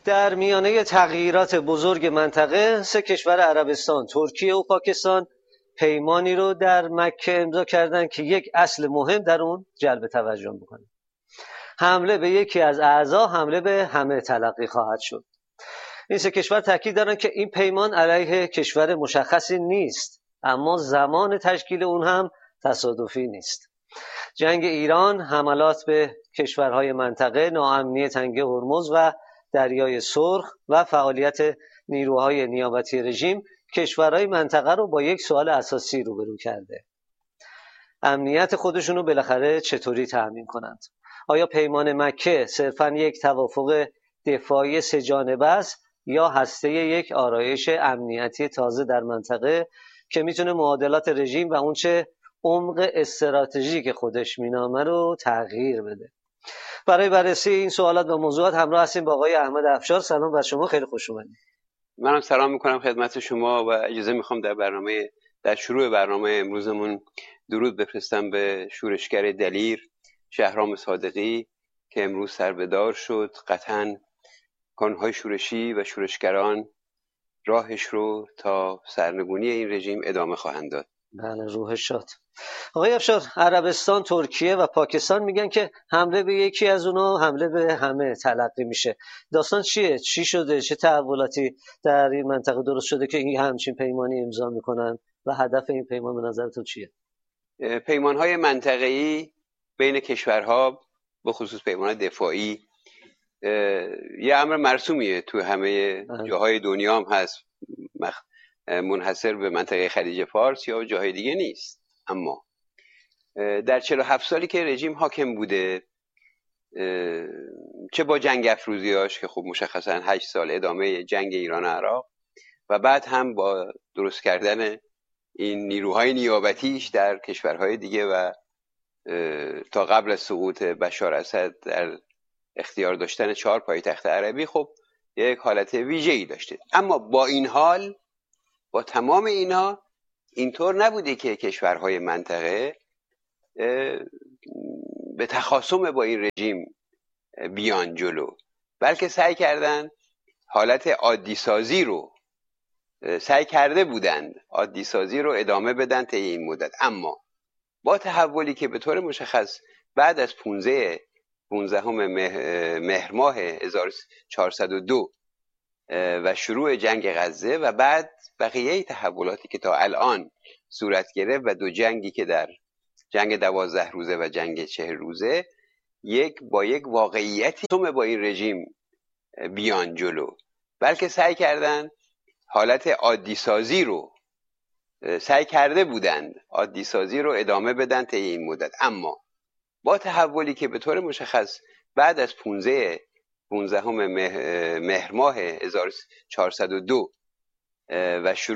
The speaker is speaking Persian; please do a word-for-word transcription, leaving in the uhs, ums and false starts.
در میانه تغییرات بزرگ منطقه سه کشور عربستان، ترکیه و پاکستان پیمانی رو در مکه امضا کردند که یک اصل مهم در اون جلب توجه میکنه. حمله به یکی از اعضا حمله به همه تلقی خواهد شد. این سه کشور تاکید دارن که این پیمان علیه کشور مشخصی نیست، اما زمان تشکیل اون هم تصادفی نیست. جنگ ایران، حملات به کشورهای منطقه، ناامنی تنگه هرمز و دریای سرخ و فعالیت نیروهای نیابتی رژیم کشورهای منطقه رو با یک سوال اساسی روبرو کرده: امنیت خودشونو بالاخره چطوری تأمین کنند؟ آیا پیمان مکه صرفاً یک توافق دفاعی سه جانبه است یا هسته یک آرایش امنیتی تازه در منطقه که میتونه معادلات رژیم و اونچه عمق استراتژی که خودش مینامه رو تغییر بده؟ برای بررسی این سوالات و موضوعات همراه هستیم با آقای احمد افشار. سلام بر شما، خیلی خوش اومدید. منم سلام میکنم خدمت شما و اجازه میخوام در برنامه در شروع برنامه امروزمون درود بفرستم به شورشگر دلیر شهرام صادقی که امروز سربدار شد. قطعاً کانونهای شورشی و شورشگران راهش رو تا سرنگونی این رژیم ادامه خواهند داد. بله، روحش شاد. آقای افشار، عربستان، ترکیه و پاکستان میگن که حمله به یکی از اونا حمله به همه تلقی میشه. داستان چیه؟ چی شده؟ چه تحولاتی در این منطقه درست شده که این همچین پیمانی امضا میکنن و هدف این پیمان به نظرتون چیه؟ پیمانهای منطقه‌ای بین کشورها به خصوص پیمان دفاعی یه امر مرسومیه، تو همه جاهای دنیا هم هست، منحصر به منطقه خلیج فارس یا جاهای دیگه نیست. اما در چهل و هفت سالی که رژیم حاکم بوده، چه با جنگ افروزیاش که خب مشخصا هشت سال ادامه جنگ ایران و عراق و بعد هم با درست کردن این نیروهای نیابتیش در کشورهای دیگه و تا قبل از سقوط بشار اسد در اختیار داشتن چهار پایتخت عربی، خب یک حالت ویژه‌ای داشته. اما با این حال، با تمام اینا، اینطور نبوده که کشورهای منطقه به تخاصم با این رژیم بیان جلو، بلکه سعی کردن حالت عادی سازی رو سعی کرده بودند عادی سازی رو ادامه بدن طی این مدت. اما با تحولی که به طور مشخص بعد از پانزده مهر ماه هزار و چهارصد و دو و شروع جنگ غزه و بعد بقیه تحولاتی که تا الان صورت گرفت و دو جنگی که در جنگ دوازده روزه و جنگ چهل روزه، یک با یک واقعیتی با این رژیم بیان جلو، بلکه سعی کردن حالت عادی سازی رو سعی کرده بودند عادی سازی رو ادامه بدن طی این مدت. اما با تحولی که به طور مشخص بعد از پانزده مهر ماه هزار و چهارصد و دو و شروع